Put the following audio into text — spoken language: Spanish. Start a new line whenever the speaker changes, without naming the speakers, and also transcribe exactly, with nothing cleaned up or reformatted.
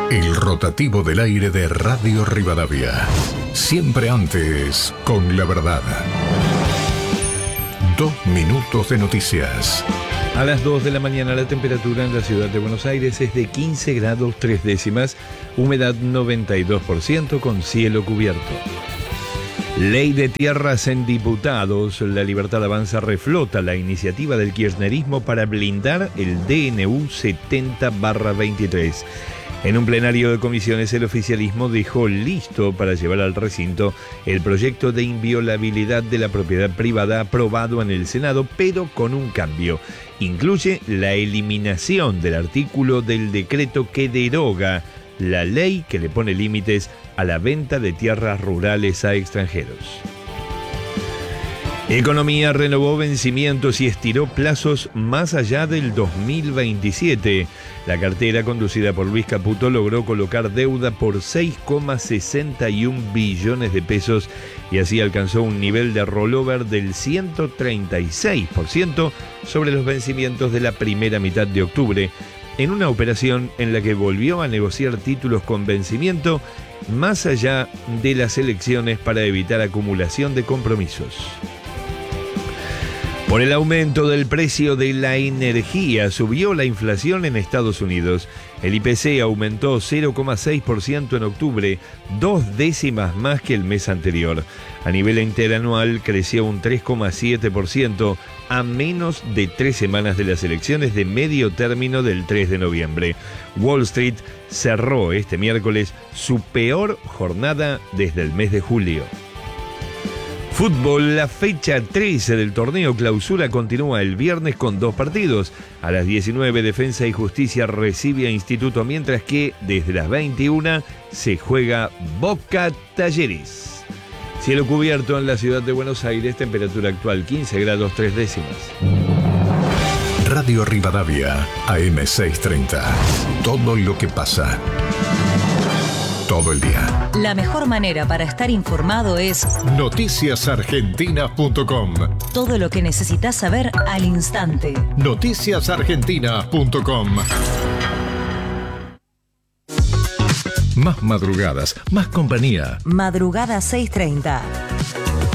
El rotativo del aire de Radio Rivadavia. Siempre antes, con la verdad. Dos minutos de noticias.
A las dos de la mañana la temperatura en la ciudad de Buenos Aires es de quince grados tres décimas, humedad noventa y dos por ciento con cielo cubierto. Ley de tierras en diputados. La Libertad Avanza reflota la iniciativa del kirchnerismo para blindar el D N U setenta barra veintitrés. En un plenario de comisiones, el oficialismo dejó listo para llevar al recinto el proyecto de inviolabilidad de la propiedad privada aprobado en el Senado, pero con un cambio. Incluye la eliminación del artículo del decreto que deroga la ley que le pone límites a la venta de tierras rurales a extranjeros. Economía renovó vencimientos y estiró plazos más allá del dos mil veintisiete. La cartera conducida por Luis Caputo logró colocar deuda por seis coma sesenta y un billones de pesos y así alcanzó un nivel de rollover del ciento treinta y seis por ciento sobre los vencimientos de la primera mitad de octubre, en una operación en la que volvió a negociar títulos con vencimiento más allá de las elecciones para evitar acumulación de compromisos. Por el aumento del precio de la energía, subió la inflación en Estados Unidos. El I P C aumentó cero coma seis por ciento en octubre, dos décimas más que el mes anterior. A nivel interanual creció un tres coma siete por ciento a menos de tres semanas de las elecciones de medio término del tres de noviembre. Wall Street cerró este miércoles su peor jornada desde el mes de julio. Fútbol, la fecha trece del torneo clausura continúa el viernes con dos partidos. A las diecinueve, Defensa y Justicia recibe a Instituto, mientras que desde las veintiuna se juega Boca Talleres. Cielo cubierto en la ciudad de Buenos Aires, temperatura actual quince grados tres décimas.
Radio Rivadavia, A M seiscientos treinta. Todo lo que pasa. Todo el día.
La mejor manera para estar informado es
noticias argentinas punto com.
Todo lo que necesitas saber al instante.
noticias argentinas punto com. Más madrugadas, más compañía.
Madrugada seiscientos treinta.